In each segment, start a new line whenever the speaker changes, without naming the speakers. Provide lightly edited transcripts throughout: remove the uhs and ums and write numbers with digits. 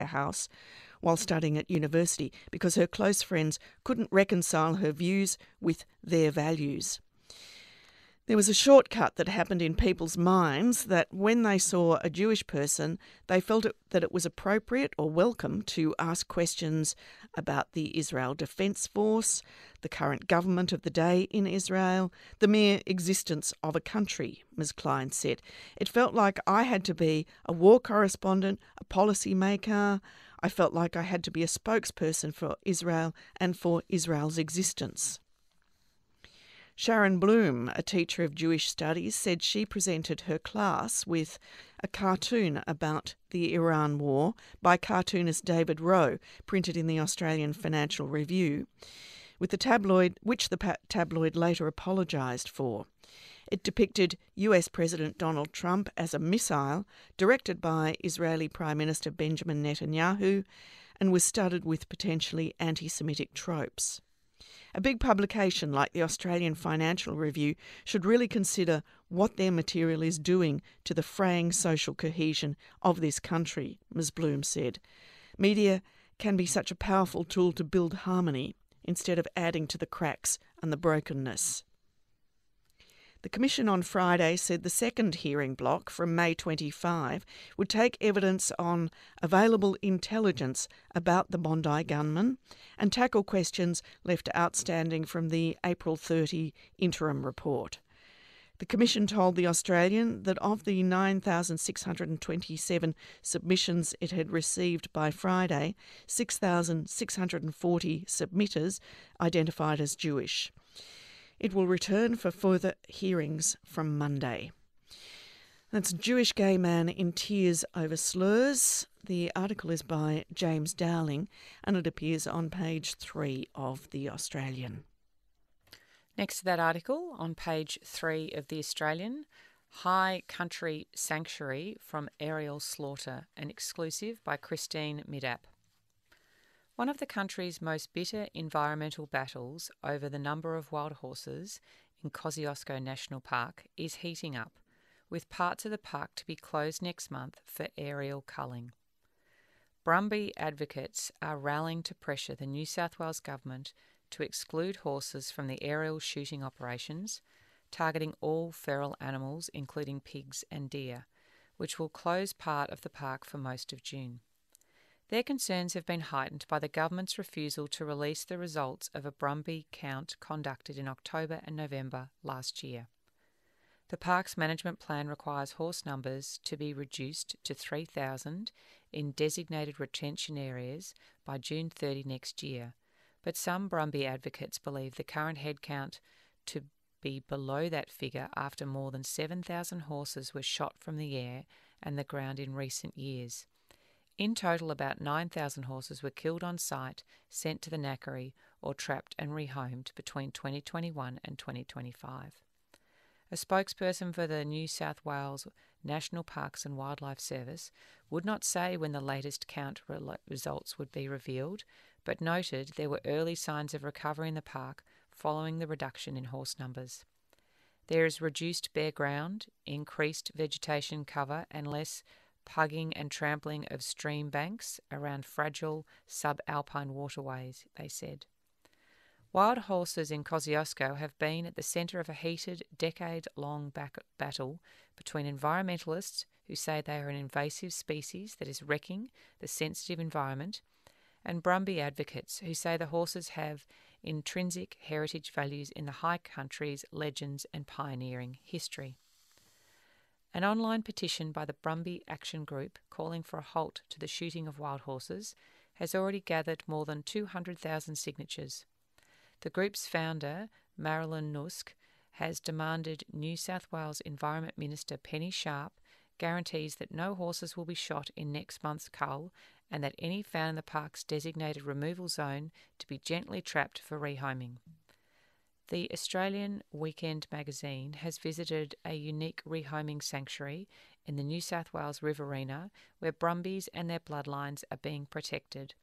house while studying at university because her close friends couldn't reconcile her views with their values. There was a shortcut that happened in people's minds that when they saw a Jewish person, they felt that it was appropriate or welcome to ask questions about the Israel Defence Force, the current government of the day in Israel, the mere existence of a country, Ms. Klein said. It felt like I had to be a war correspondent, a policy maker. I felt like I had to be a spokesperson for Israel and for Israel's existence. Sharon Bloom, a teacher of Jewish studies, said she presented her class with a cartoon about the Iran war by cartoonist David Rowe, printed in the Australian Financial Review, with the tabloid, which the tabloid later apologised for. It depicted US President Donald Trump as a missile directed by Israeli Prime Minister Benjamin Netanyahu and was studded with potentially anti-Semitic tropes. A big publication like the Australian Financial Review should really consider what their material is doing to the fraying social cohesion of this country, Ms. Bloom said. Media can be such a powerful tool to build harmony instead of adding to the cracks and the brokenness. The Commission on Friday said the second hearing block from May 25 would take evidence on available intelligence about the Bondi gunman and tackle questions left outstanding from the April 30 interim report. The Commission told The Australian that of the 9,627 submissions it had received by Friday, 6,640 submitters identified as Jewish. It will return for further hearings from Monday. That's Jewish gay man in tears over slurs. The article is by James Dowling and it appears on page 3 of The Australian.
Next to that article, on page 3 of The Australian, High Country Sanctuary from Aerial Slaughter, an exclusive by Christine Midap. One of the country's most bitter environmental battles over the number of wild horses in Kosciuszko National Park is heating up, with parts of the park to be closed next month for aerial culling. Brumby advocates are rallying to pressure the New South Wales government to exclude horses from the aerial shooting operations, targeting all feral animals including pigs and deer, which will close part of the park for most of June. Their concerns have been heightened by the government's refusal to release the results of a Brumby count conducted in October and November last year. The park's management plan requires horse numbers to be reduced to 3,000 in designated retention areas by June 30 next year, but some Brumby advocates believe the current head count to be below that figure after more than 7,000 horses were shot from the air and the ground in recent years. In total, about 9,000 horses were killed on site, sent to the knackery, or trapped and rehomed between 2021 and 2025. A spokesperson for the New South Wales National Parks and Wildlife Service would not say when the latest count results would be revealed, but noted there were early signs of recovery in the park following the reduction in horse numbers. There is reduced bare ground, increased vegetation cover, and less pugging and trampling of stream banks around fragile subalpine waterways, they said. Wild horses in Kosciuszko have been at the centre of a heated, decade-long battle between environmentalists who say they are an invasive species that is wrecking the sensitive environment, and Brumby advocates who say the horses have intrinsic heritage values in the high country's legends and pioneering history. An online petition by the Brumby Action Group calling for a halt to the shooting of wild horses has already gathered more than 200,000 signatures. The group's founder, Marilyn Nusk, has demanded New South Wales Environment Minister Penny Sharp guarantees that no horses will be shot in next month's cull and that any found in the park's designated removal zone to be gently trapped for rehoming. The Australian Weekend magazine has visited a unique rehoming sanctuary in the New South Wales Riverina where Brumbies and their bloodlines are being protected.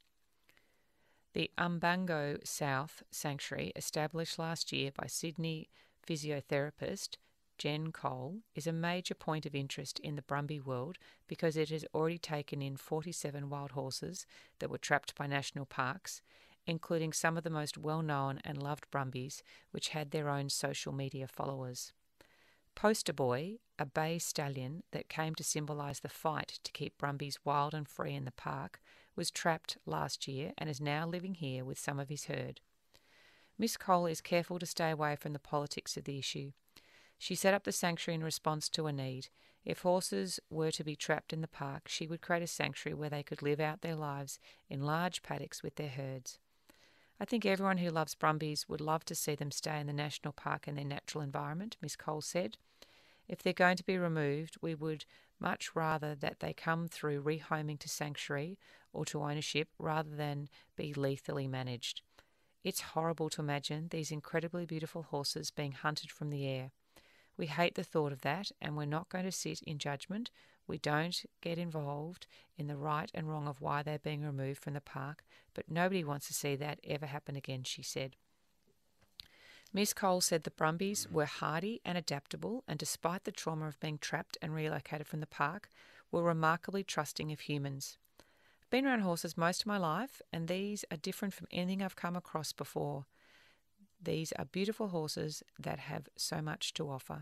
The Umbango South Sanctuary, established last year by Sydney physiotherapist Jen Cole, is a major point of interest in the Brumby world because it has already taken in 47 wild horses that were trapped by national parks, including some of the most well-known and loved Brumbies, which had their own social media followers. Poster Boy, a bay stallion that came to symbolise the fight to keep Brumbies wild and free in the park, was trapped last year and is now living here with some of his herd. Miss Cole is careful to stay away from the politics of the issue. She set up the sanctuary in response to a need. If horses were to be trapped in the park, she would create a sanctuary where they could live out their lives in large paddocks with their herds. I think everyone who loves Brumbies would love to see them stay in the national park in their natural environment, Miss Cole said. If they're going to be removed, we would much rather that they come through rehoming to sanctuary or to ownership rather than be lethally managed. It's horrible to imagine these incredibly beautiful horses being hunted from the air. We hate the thought of that, and we're not going to sit in judgment. We don't get involved in the right and wrong of why they're being removed from the park, but nobody wants to see that ever happen again, she said. Miss Cole said the Brumbies were hardy and adaptable, and despite the trauma of being trapped and relocated from the park, were remarkably trusting of humans. I've been around horses most of my life, and these are different from anything I've come across before. These are beautiful horses that have so much to offer.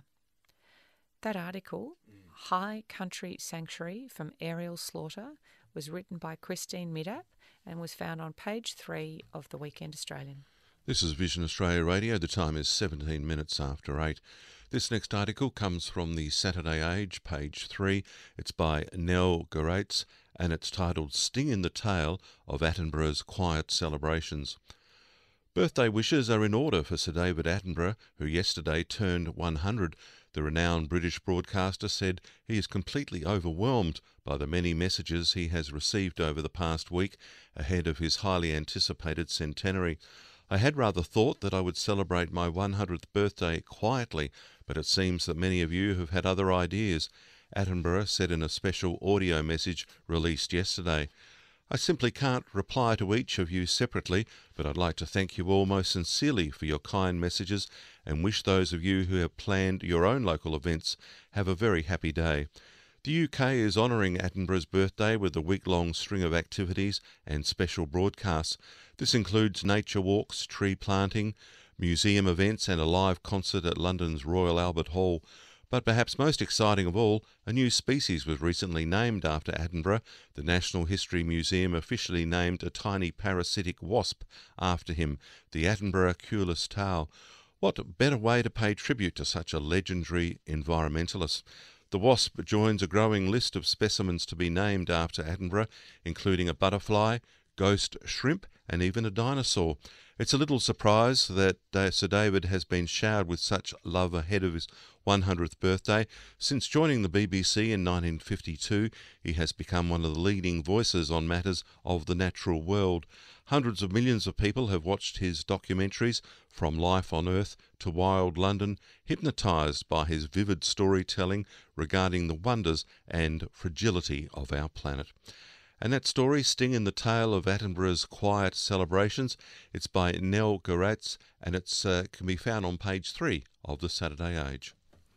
That article, High Country Sanctuary from Aerial Slaughter, was written by Christine Midap and was found on page 3 of the Weekend Australian.
This is Vision Australia Radio. The time is 17 minutes after 8. This next article comes from the Saturday Age, page 3. It's by Nell Goretz and it's titled Sting in the Tail of Attenborough's Quiet Celebrations. Birthday wishes are in order for Sir David Attenborough, who yesterday turned 100. The renowned British broadcaster said he is completely overwhelmed by the many messages he has received over the past week ahead of his highly anticipated centenary. I had rather thought that I would celebrate my 100th birthday quietly, but it seems that many of you have had other ideas, Attenborough said in a special audio message released yesterday. I simply can't reply to each of you separately, but I'd like to thank you all most sincerely for your kind messages and wish those of you who have planned your own local events have a very happy day. The UK is honouring Attenborough's birthday with a week-long string of activities and special broadcasts. This includes nature walks, tree planting, museum events and a live concert at London's Royal Albert Hall. But perhaps most exciting of all, a new species was recently named after Attenborough. The National History Museum officially named a tiny parasitic wasp after him, the Attenborough Culus tau. What better way to pay tribute to such a legendary environmentalist? The wasp joins a growing list of specimens to be named after Attenborough, including a butterfly, ghost shrimp and even a dinosaur. It's a little surprise that Sir David has been showered with such love ahead of his 100th birthday. Since joining the BBC in 1952, he has become one of the leading voices on matters of the natural world. Hundreds of millions of people have watched his documentaries, From Life on Earth to Wild London, hypnotised by his vivid storytelling regarding the wonders and fragility of our planet. And that story, Sting in the Tail of Attenborough's Quiet Celebrations, it's by Nell Goretz and it can be found on page 3 of the Saturday Age.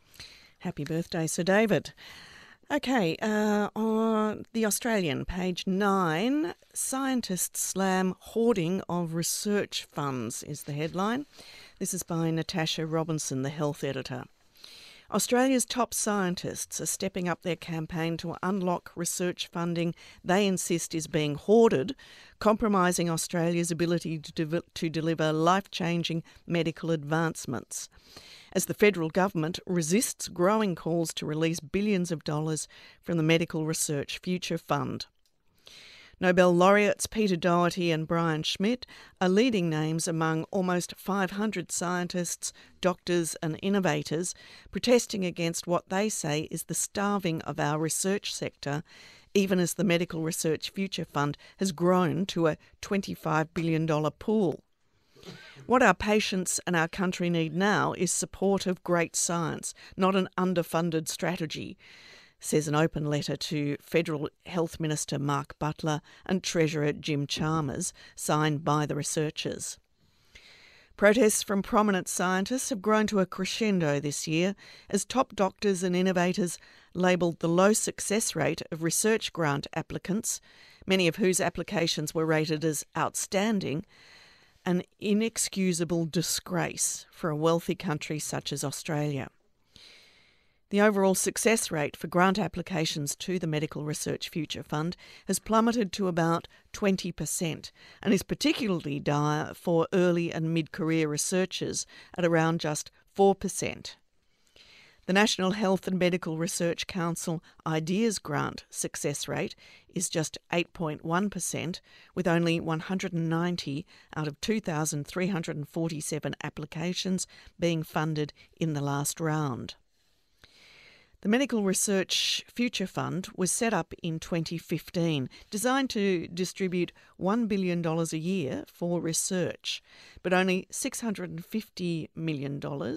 Happy birthday, Sir David. Okay, on the Australian, page 9, Scientists Slam Hoarding of Research Funds is the headline. This is by Natasha Robinson, the health editor. Australia's top scientists are stepping up their campaign to unlock research funding they insist is being hoarded, compromising Australia's ability to deliver life-changing medical advancements, as the federal government resists growing calls to release billions of dollars from the Medical Research Future Fund. Nobel laureates Peter Doherty and Brian Schmidt are leading names among almost 500 scientists, doctors and innovators protesting against what they say is the starving of our research sector, even as the Medical Research Future Fund has grown to a $25 billion pool. What our patients and our country need now is support of great science, not an underfunded strategy, says an open letter to Federal Health Minister Mark Butler and Treasurer Jim Chalmers, signed by the researchers. Protests from prominent scientists have grown to a crescendo this year as top doctors and innovators labelled the low success rate of research grant applicants, many of whose applications were rated as outstanding, an inexcusable disgrace for a wealthy country such as Australia. The overall success rate for grant applications to the Medical Research Future Fund has plummeted to about 20% and is particularly dire for early and mid-career researchers at around just 4%. The National Health and Medical Research Council Ideas Grant success rate is just 8.1%, with only 190 out of 2,347 applications being funded in the last round. The Medical Research Future Fund was set up in 2015, designed to distribute $1 billion a year for research, but only $650 million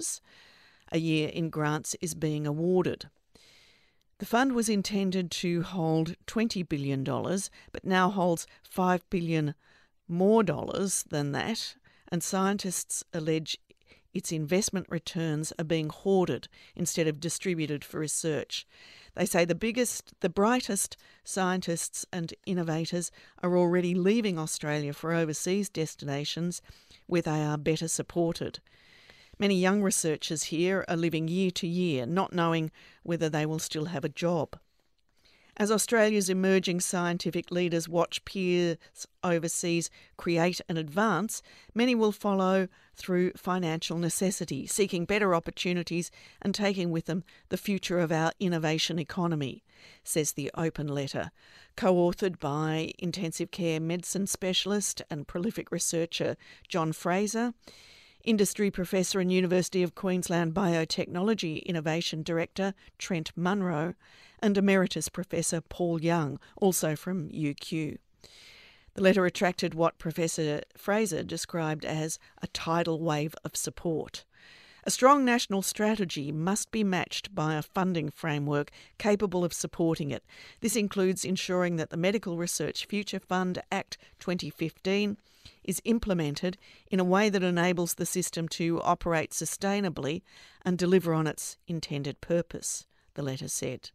a year in grants is being awarded. The fund was intended to hold $20 billion, but now holds $5 billion more dollars than that, and scientists allege its investment returns are being hoarded instead of distributed for research. They say the brightest scientists and innovators are already leaving Australia for overseas destinations where they are better supported. Many young researchers here are living year to year, not knowing whether they will still have a job. As Australia's emerging scientific leaders watch peers overseas create and advance, many will follow through financial necessity, seeking better opportunities and taking with them the future of our innovation economy, says the open letter, co-authored by intensive care medicine specialist and prolific researcher John Fraser, Industry Professor and University of Queensland Biotechnology Innovation Director Trent Munro, and Emeritus Professor Paul Young, also from UQ. The letter attracted what Professor Fraser described as a tidal wave of support. A strong national strategy must be matched by a funding framework capable of supporting it. This includes ensuring that the Medical Research Future Fund Act 2015 is implemented in a way that enables the system to operate sustainably and deliver on its intended purpose, the letter said.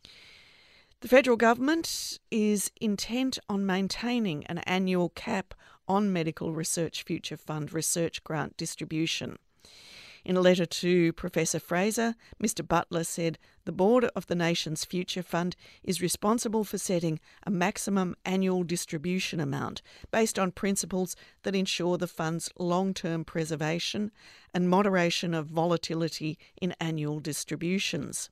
The federal government is intent on maintaining an annual cap on Medical Research Future Fund research grant distribution. In a letter to Professor Fraser, Mr Butler said the board of the nation's Future Fund is responsible for setting a maximum annual distribution amount based on principles that ensure the fund's long-term preservation and moderation of volatility in annual distributions.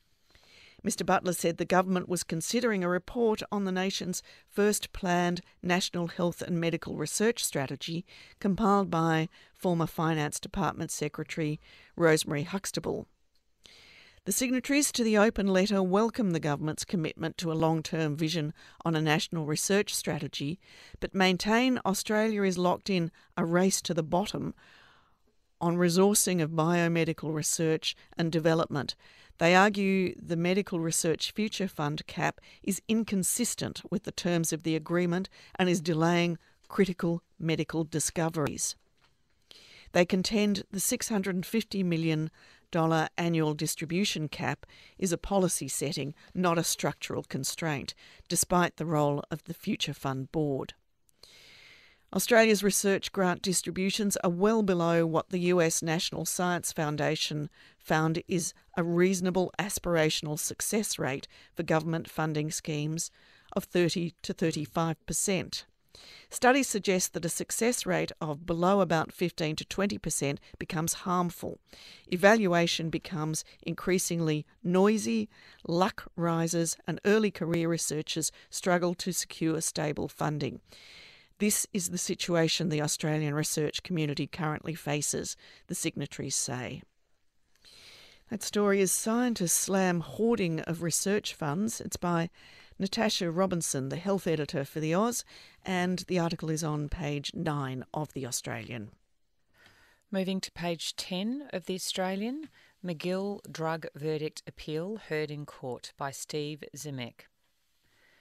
Mr Butler said the government was considering a report on the nation's first planned National Health and Medical Research Strategy compiled by former Finance Department Secretary Rosemary Huxtable. The signatories to the open letter welcome the government's commitment to a long-term vision on a national research strategy, but maintain Australia is locked in a race to the bottom on resourcing of biomedical research and development. They argue the Medical Research Future Fund cap is inconsistent with the terms of the agreement and is delaying critical medical discoveries. They contend the $650 million annual distribution cap is a policy setting, not a structural constraint, despite the role of the Future Fund board. Australia's research grant distributions are well below what the US National Science Foundation found is a reasonable aspirational success rate for government funding schemes of 30 to 35%. Studies suggest that a success rate of below about 15 to 20% becomes harmful. Evaluation becomes increasingly noisy, luck rises, and early career researchers struggle to secure stable funding. This is the situation the Australian research community currently faces, the signatories say. That story is Scientists Slam Hoarding of Research Funds. It's by Natasha Robinson, the health editor for the Oz, and the article is on page 9 of The Australian.
Moving to page 10 of The Australian, McGill drug verdict appeal heard in court by Steve Zemek.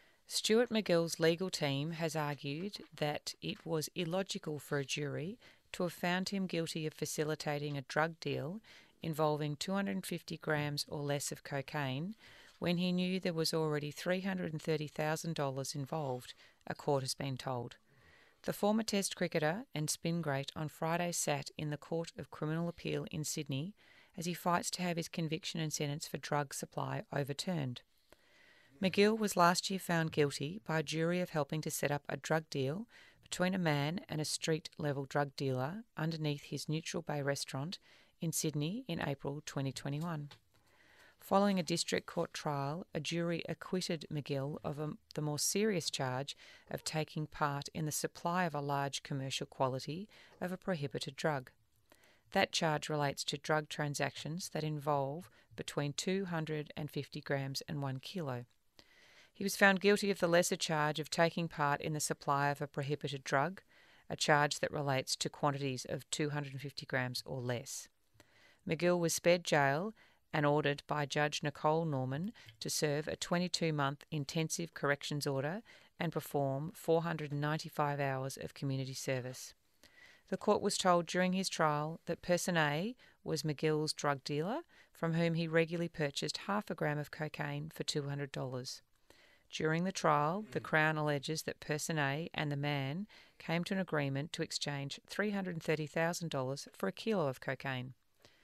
Stuart McGill's legal team has argued that it was illogical for a jury to have found him guilty of facilitating a drug deal involving 250 grams or less of cocaine when he knew there was already $330,000 involved, a court has been told. The former Test cricketer and spin great on Friday sat in the Court of Criminal Appeal in Sydney as he fights to have his conviction and sentence for drug supply overturned. McGill was last year found guilty by a jury of helping to set up a drug deal between a man and a street-level drug dealer underneath his Neutral Bay restaurant in Sydney in April 2021. Following a district court trial, a jury acquitted McGill of the more serious charge of taking part in the supply of a large commercial quantity of a prohibited drug. That charge relates to drug transactions that involve between 250 grams and 1 kilo. He was found guilty of the lesser charge of taking part in the supply of a prohibited drug, a charge that relates to quantities of 250 grams or less. McGill was spared jail and ordered by Judge Nicole Norman to serve a 22-month intensive corrections order and perform 495 hours of community service. The court was told during his trial that Person A was McGill's drug dealer, from whom he regularly purchased half a gram of cocaine for $200. During the trial, the Crown alleges that Person A and the man came to an agreement to exchange $330,000 for a kilo of cocaine.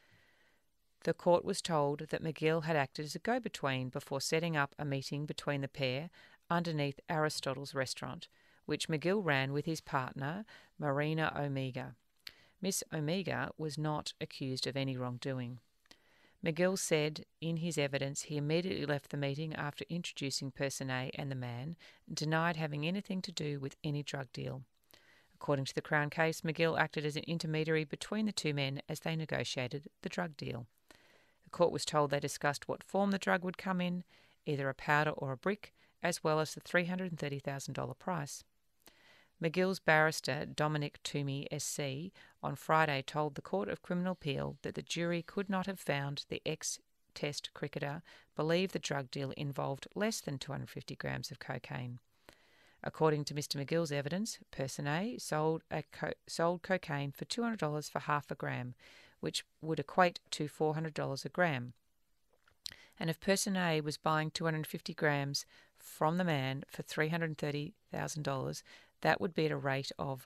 The court was told that McGill had acted as a go-between before setting up a meeting between the pair underneath Aristotle's restaurant, which McGill ran with his partner, Marina Omega. Miss Omega was not accused of any wrongdoing. McGill said in his evidence he immediately left the meeting after introducing Person A and the man and denied having anything to do with any drug deal. According to the Crown case, McGill acted as an intermediary between the two men as they negotiated the drug deal. The court was told they discussed what form the drug would come in, either a powder or a brick, as well as the $330,000 price. McGill's barrister, Dominic Toomey SC, on Friday told the Court of Criminal Appeal that the jury could not have found the ex-Test cricketer believed the drug deal involved less than 250 grams of cocaine. According to Mr McGill's evidence, Person A sold cocaine for $200 for half a gram, which would equate to $400 a gram. And if Person A was buying 250 grams from the man for $330,000, that would be at a rate of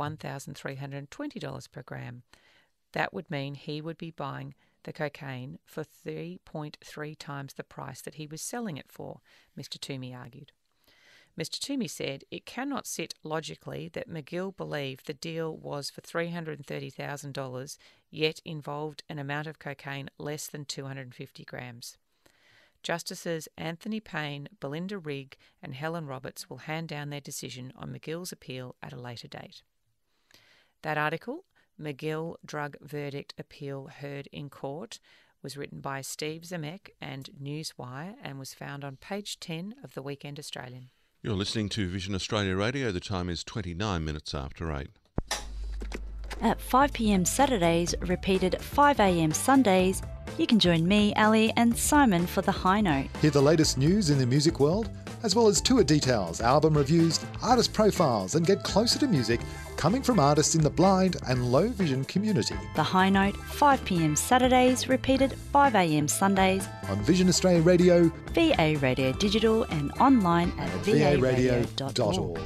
$1,320 per gram. That would mean he would be buying the cocaine for 3.3 times the price that he was selling it for, Mr Toomey argued. Mr Toomey said it cannot sit logically that McGill believed the deal was for $330,000, yet involved an amount of cocaine less than 250 grams. Justices Anthony Payne, Belinda Rigg and Helen Roberts will hand down their decision on McGill's appeal at a later date. That article, McGill Drug Verdict Appeal Heard in Court, was written by Steve Zemek and Newswire and was found on page 10 of the Weekend Australian.
You're listening to Vision Australia Radio. The time is 29 minutes after 8.
At 5 p.m. Saturdays, repeated 5 a.m. Sundays, you can join me, Ali, and Simon for The High Note.
Hear the latest news in the music world, as well as tour details, album reviews, artist profiles, and get closer to music coming from artists in the blind and low vision community.
The High Note, 5 p.m. Saturdays, repeated 5 a.m. Sundays
On Vision Australia Radio,
VA Radio Digital, and online at varadio.org.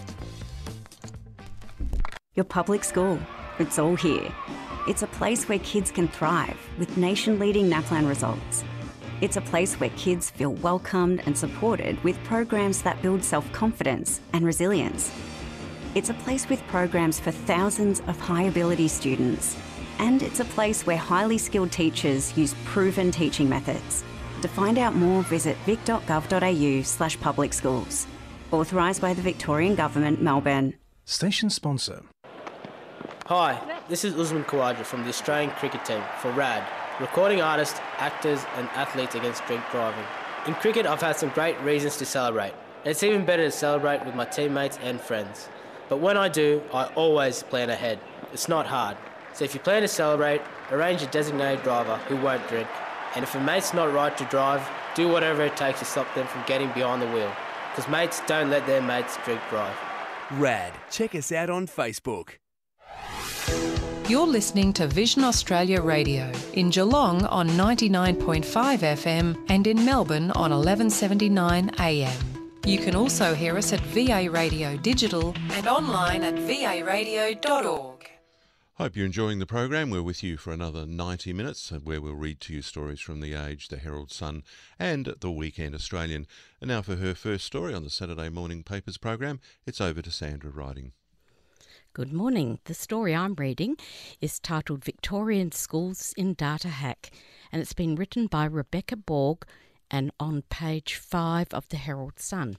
Your public school. It's all here. It's a place where kids can thrive with nation-leading NAPLAN results. It's a place where kids feel welcomed and supported with programs that build self-confidence and resilience. It's a place with programs for thousands of high-ability students. And it's a place where highly skilled teachers use proven teaching methods. To find out more, visit vic.gov.au/public schools. Authorised by the Victorian Government, Melbourne.
Station sponsor.
Hi, this is Usman Khawaja from the Australian cricket team for RAD, recording artists, actors and athletes against drink driving. In cricket, I've had some great reasons to celebrate. It's even better to celebrate with my teammates and friends. But when I do, I always plan ahead. It's not hard. So if you plan to celebrate, arrange a designated driver who won't drink. And if a mate's not right to drive, do whatever it takes to stop them from getting behind the wheel. Because mates don't let their mates drink drive.
RAD. Check us out on Facebook.
You're listening to Vision Australia Radio in Geelong on 99.5 FM and in Melbourne on 1179 AM. You can also hear us at VA Radio Digital and online at varadio.org.
Hope you're enjoying the program. We're with you for another 90 minutes where we'll read to you stories from The Age, The Herald Sun and The Weekend Australian. And now for her first story on the Saturday Morning Papers program, it's over to Sandra Riding.
Good morning. The story I'm reading is titled Victorian Schools in Data Hack, and it's been written by Rebecca Borg and on page 5 of the Herald Sun.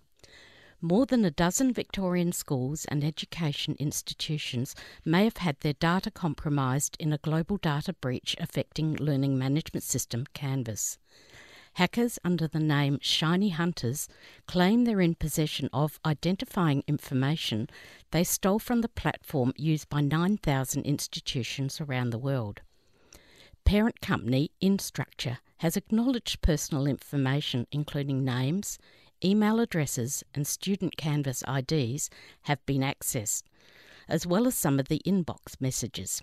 More than a dozen Victorian schools and education institutions may have had their data compromised in a global data breach affecting learning management system Canvas. Hackers under the name Shiny Hunters claim they're in possession of identifying information they stole from the platform used by 9,000 institutions around the world. Parent company Instructure has acknowledged personal information including names, email addresses and student Canvas IDs have been accessed, as well as some of the inbox messages.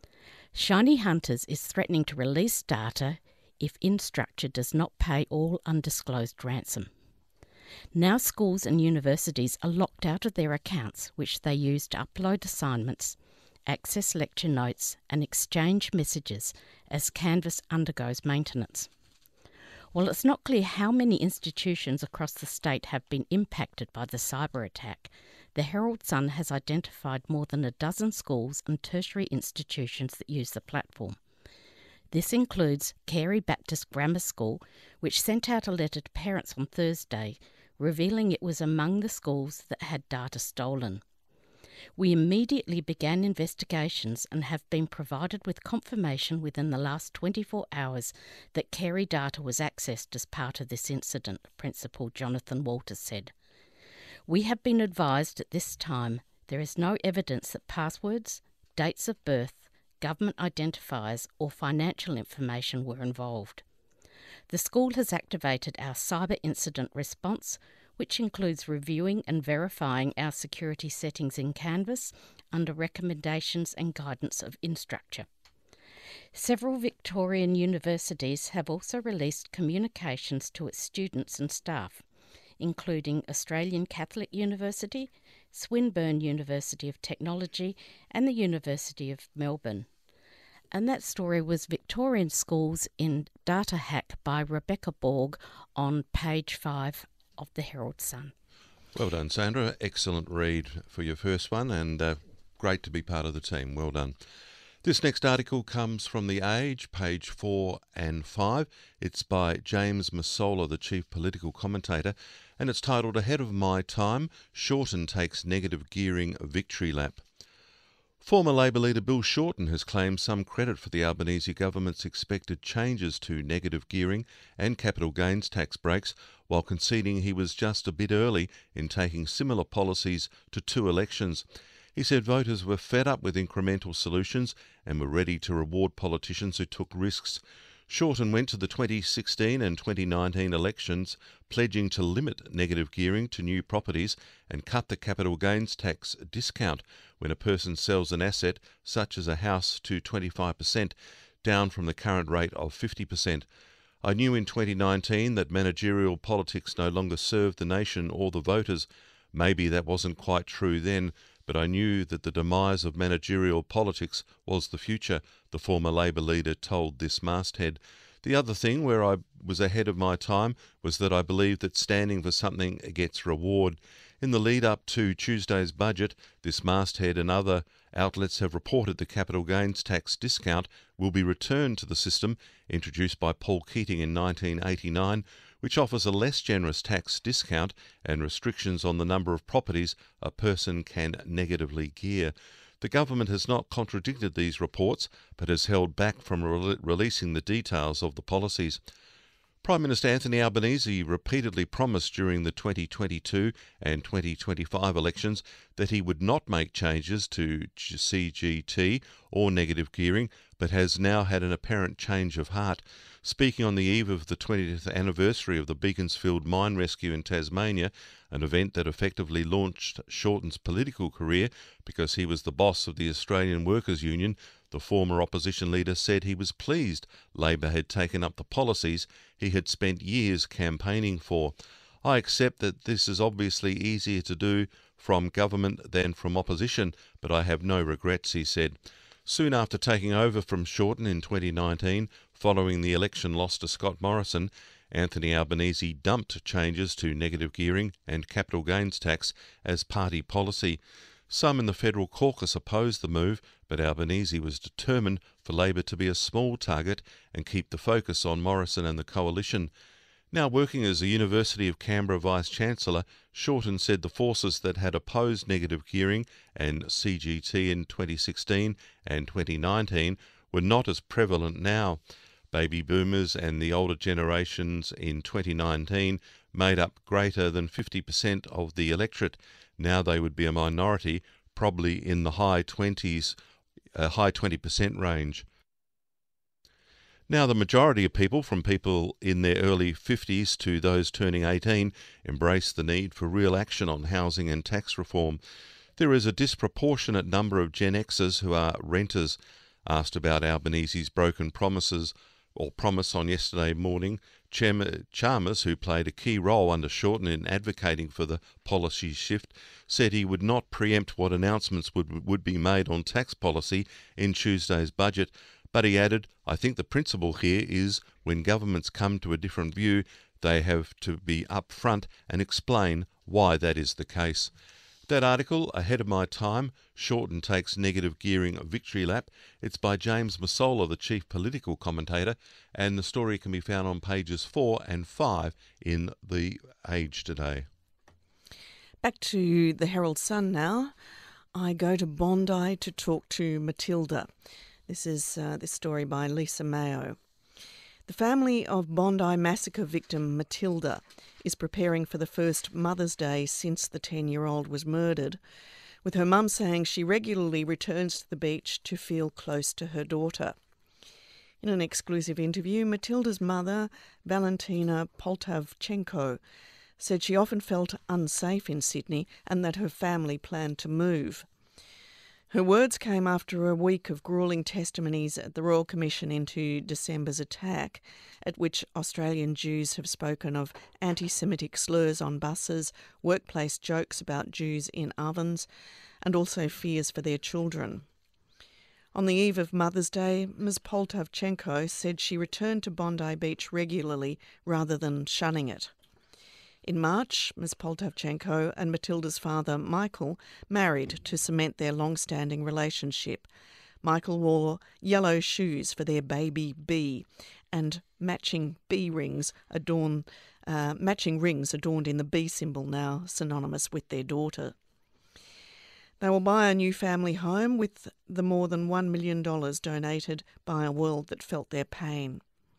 Shiny Hunters is threatening to release data if Instructure does not pay all undisclosed ransom. Now schools and universities are locked out of their accounts, which they use to upload assignments, access lecture notes and exchange messages as Canvas undergoes maintenance. While it's not clear how many institutions across the state have been impacted by the cyber attack, the Herald Sun has identified more than a dozen schools and tertiary institutions that use the platform. This includes Carey Baptist Grammar School, which sent out a letter to parents on Thursday, revealing it was among the schools that had data stolen. We immediately began investigations and have been provided with confirmation within the last 24 hours that Carey data was accessed as part of this incident, Principal Jonathan Walters said. We have been advised at this time there is no evidence that passwords, dates of birth, government identifiers or financial information were involved. The school has activated our cyber incident response, which includes reviewing and verifying our security settings in Canvas under recommendations and guidance of Instructure. Several Victorian universities have also released communications to its students and staff, including Australian Catholic University, Swinburne University of Technology and the University of Melbourne. And that story was Victorian Schools in Data Hack by Rebecca Borg on page 5 of the Herald Sun.
Well done, Sandra. Excellent read for your first one and great to be part of the team. Well done. This next article comes from The Age, page 4 and 5. It's by James Massola, the chief political commentator, and it's titled Ahead of My Time, Shorten Takes Negative Gearing Victory Lap. Former Labor leader Bill Shorten has claimed some credit for the Albanese government's expected changes to negative gearing and capital gains tax breaks, while conceding he was just a bit early in taking similar policies to 2 elections. He said voters were fed up with incremental solutions and were ready to reward politicians who took risks. Shorten went to the 2016 and 2019 elections pledging to limit negative gearing to new properties and cut the capital gains tax discount when a person sells an asset, such as a house, to 25%, down from the current rate of 50%. I knew in 2019 that managerial politics no longer served the nation or the voters. Maybe that wasn't quite true then, but I knew that the demise of managerial politics was the future, the former Labor leader told this masthead. The other thing where I was ahead of my time was that I believe that standing for something gets reward. In the lead-up to Tuesday's budget, this masthead and other outlets have reported the capital gains tax discount will be returned to the system introduced by Paul Keating in 1989, which offers a less generous tax discount and restrictions on the number of properties a person can negatively gear. The government has not contradicted these reports, but has held back from releasing the details of the policies. Prime Minister Anthony Albanese repeatedly promised during the 2022 and 2025 elections that he would not make changes to CGT or negative gearing, but has now had an apparent change of heart. Speaking on the eve of the 20th anniversary of the Beaconsfield mine rescue in Tasmania, an event that effectively launched Shorten's political career because he was the boss of the Australian Workers' Union. The former opposition leader said he was pleased Labor had taken up the policies he had spent years campaigning for. I accept that this is obviously easier to do from government than from opposition, but I have no regrets, he said. Soon after taking over from Shorten in 2019, following the election loss to Scott Morrison, Anthony Albanese dumped changes to negative gearing and capital gains tax as party policy. Some in the federal caucus opposed the move, but Albanese was determined for Labor to be a small target and keep the focus on Morrison and the coalition. Now working as a University of Canberra Vice-Chancellor, Shorten said the forces that had opposed negative gearing and CGT in 2016 and 2019 were not as prevalent now. Baby boomers and the older generations in 2019 made up greater than 50% of the electorate. Now they would be a minority, probably in the high 20% range. Now, the majority of people, from people in their early 50s to those turning 18, embrace the need for real action on housing and tax reform. There is a disproportionate number of Gen Xers who are renters. Asked about Albanese's broken promise on yesterday morning, Chalmers, who played a key role under Shorten in advocating for the policy shift, said he would not preempt what announcements would be made on tax policy in Tuesday's budget. But he added, I think the principle here is when governments come to a different view, they have to be upfront and explain why that is the case. That article, Ahead of My Time, Shorten Takes Negative Gearing Victory Lap, it's by James Massola, the chief political commentator, and the story can be found on pages 4 and 5 in The Age today.
Back to the Herald Sun now. I go to Bondi to talk to Matilda. This is this story by Lisa Mayo. The family of Bondi massacre victim Matilda is preparing for the first Mother's Day since the 10-year-old was murdered, with her mum saying she regularly returns to the beach to feel close to her daughter. In an exclusive interview, Matilda's mother, Valentina Poltavchenko, said she often felt unsafe in Sydney and that her family planned to move. Her words came after a week of gruelling testimonies at the Royal Commission into December's attack, at which Australian Jews have spoken of anti-Semitic slurs on buses, workplace jokes about Jews in ovens, and also fears for their children. On the eve of Mother's Day, Ms. Poltavchenko said she returned to Bondi Beach regularly rather than shunning it. In March, Ms. Poltavchenko and Matilda's father, Michael, married to cement their long-standing relationship. Michael wore yellow shoes for their baby B, and matching rings adorned in the B symbol, now synonymous with their daughter. They will buy a new family home with the more than $1 million donated by a world that felt their pain.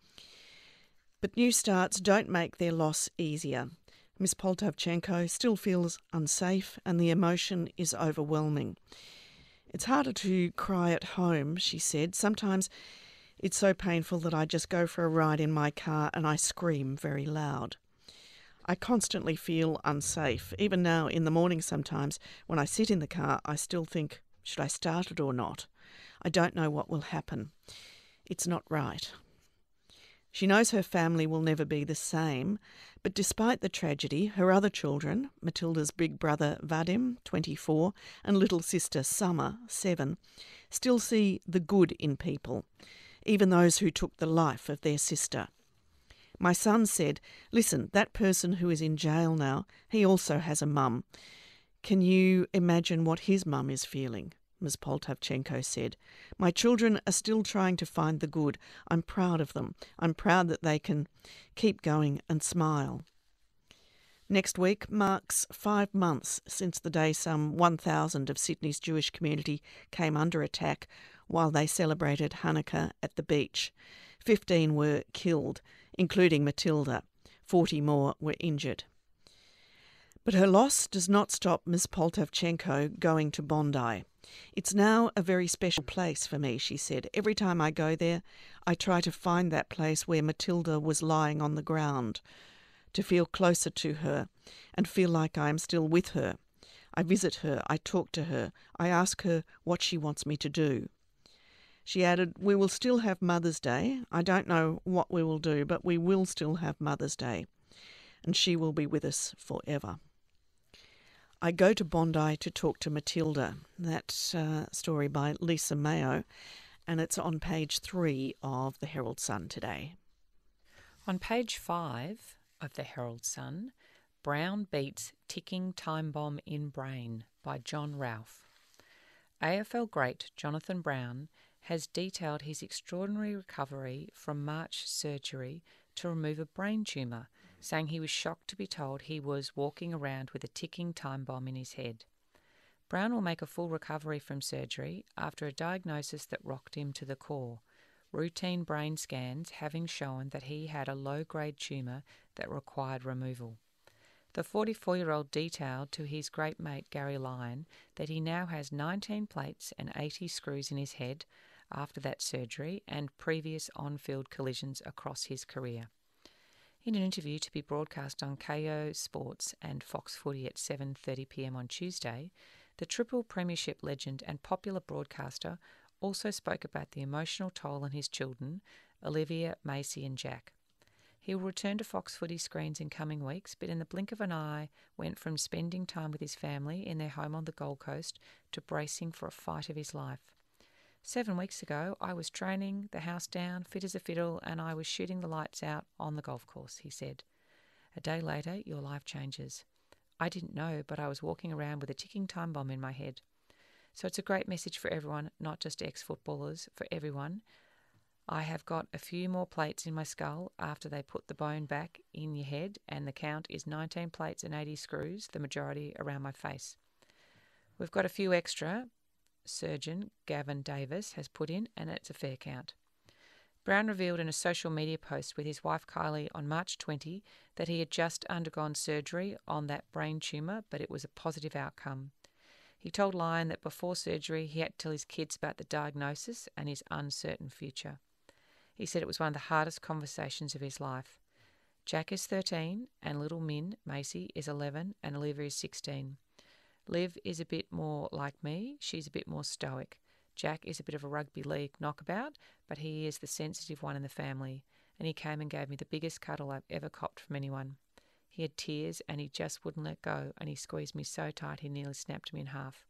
But new starts don't make their loss easier. Ms. Poltavchenko still feels unsafe and the emotion is overwhelming. It's harder to cry at home, she said. Sometimes it's so painful that I just go for a ride in my car and I scream very loud. I constantly feel unsafe. Even now in the morning sometimes when I sit in the car, I still think, should I start it or not? I don't know what will happen. It's not right. She knows her family will never be the same, but despite the tragedy, her other children, Matilda's big brother Vadim, 24, and little sister Summer, 7, still see the good in people, even those who took the life of their sister. My son said, listen, that person who is in jail now, he also has a mum. Can you imagine what his mum is feeling? Ms. Poltavchenko said. My children are still trying to find the good. I'm proud of them. I'm proud that they can keep going and smile. Next week marks 5 months since the day some 1,000 of Sydney's Jewish community came under attack while they celebrated Hanukkah at the beach. 15 were killed, including Matilda. 40 more were injured. But her loss does not stop Ms. Poltavchenko going to Bondi. It's now a very special place for me, she said. Every time I go there, I try to find that place where Matilda was lying on the ground. to feel closer to her and feel like I am still with her. I visit her, I talk to her, I ask her what she wants me to do. She added, "We will still have Mother's Day. I don't know what we will do, but we will still have Mother's Day. And she will be with us forever." I go to Bondi to talk to Matilda. That's a story by Lisa Mayo, and it's on page 3 of the Herald Sun today.
On page 5 of the Herald Sun, Brown beats ticking time bomb in brain by John Ralph. AFL great Jonathan Brown has detailed his extraordinary recovery from March surgery to remove a brain tumour, saying he was shocked to be told he was walking around with a ticking time bomb in his head. Brown will make a full recovery from surgery after a diagnosis that rocked him to the core, routine brain scans having shown that he had a low-grade tumour that required removal. The 44-year-old detailed to his great mate Gary Lyon that he now has 19 plates and 80 screws in his head after that surgery and previous on-field collisions across his career. In an interview to be broadcast on KO Sports and Fox Footy at 7:30pm on Tuesday, the triple premiership legend and popular broadcaster also spoke about the emotional toll on his children, Olivia, Macy and Jack. He will return to Fox Footy screens in coming weeks, but in the blink of an eye went from spending time with his family in their home on the Gold Coast to bracing for a fight of his life. 7 weeks ago, I was training, the house down, fit as a fiddle, and I was shooting the lights out on the golf course, he said. A day later, your life changes. I didn't know, but I was walking around with a ticking time bomb in my head. So it's a great message for everyone, not just ex-footballers, for everyone. I have got a few more plates in my skull after they put the bone back in your head, and the count is 19 plates and 80 screws, the majority around my face. We've got a few extra, surgeon Gavin Davis has put in, and it's a fair count. Brown revealed in a social media post with his wife Kylie on March 20 that he had just undergone surgery on that brain tumour, but it was a positive outcome. He told Lyon that before surgery he had to tell his kids about the diagnosis and his uncertain future. He said it was one of the hardest conversations of his life. Jack is 13 and little Min, Macy, is 11 and Olivia is 16. Liv is a bit more like me. She's a bit more stoic. Jack is a bit of a rugby league knockabout, but he is the sensitive one in the family, and he came and gave me the biggest cuddle I've ever copped from anyone. He had tears and he just wouldn't let go, and he squeezed me so tight he nearly snapped me in half.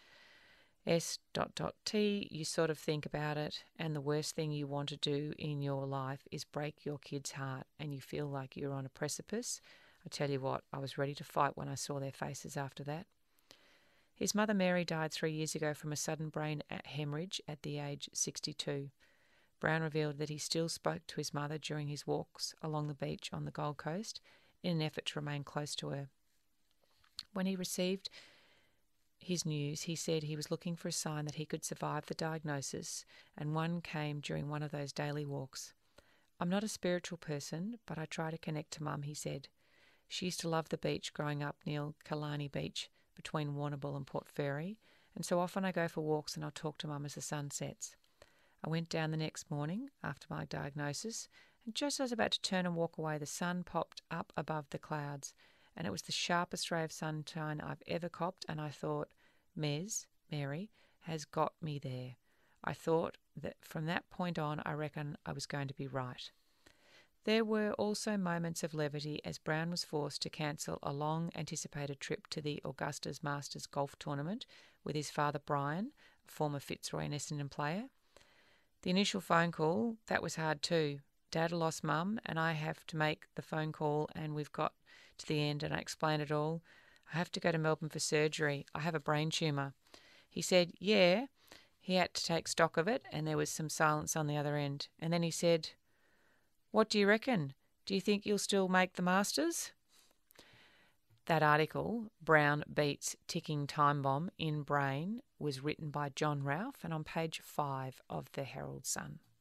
S.T. You sort of think about it, and the worst thing you want to do in your life is break your kid's heart, and you feel like you're on a precipice. I tell you what, I was ready to fight when I saw their faces after that. His mother Mary died 3 years ago from a sudden brain hemorrhage at the age 62. Brown revealed that he still spoke to his mother during his walks along the beach on the Gold Coast in an effort to remain close to her. When he received his news, he said he was looking for a sign that he could survive the diagnosis, and one came during one of those daily walks. I'm not a spiritual person, but I try to connect to Mum, he said. She used to love the beach growing up near Killarney Beach, between Warrnambool and Port Fairy, and so often I go for walks and I'll talk to Mum as the sun sets. I went down the next morning after my diagnosis, and just as I was about to turn and walk away, the sun popped up above the clouds, and it was the sharpest ray of sunshine I've ever copped, and I thought, Mary, has got me there. I thought that from that point on, I reckon I was going to be right. There were also moments of levity as Brown was forced to cancel a long-anticipated trip to the Augusta's Masters golf tournament with his father Brian, a former Fitzroy and Essendon player. The initial phone call, that was hard too. Dad lost Mum and I have to make the phone call, and we've got to the end and I explained it all. I have to go to Melbourne for surgery. I have a brain tumour. He said, yeah. He had to take stock of it, and there was some silence on the other end. And then he said, what do you reckon? Do you think you'll still make the Masters? That article, Brown Beats Ticking Time Bomb in Brain, was written by John Ralph and on page 5 of the Herald Sun.